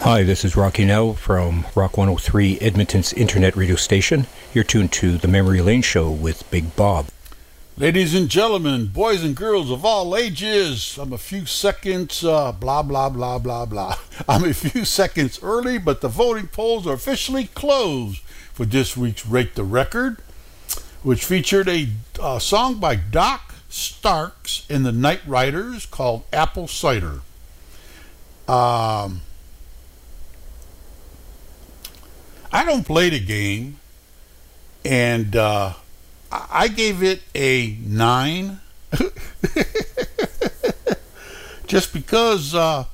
Hi, this is Rocky Nell from Rock 103, Edmonton's internet radio station. You're tuned to the Memory Lane Show with Big Bob. Ladies and gentlemen, boys and girls of all ages, I'm a few seconds, blah, blah, blah, blah, blah. I'm a few seconds early, but the voting polls are officially closed for this week's Rate the Record, which featured a song by Doc Starks and the Night Riders called Apple Cider. I don't play the game, and I gave it a 9 just because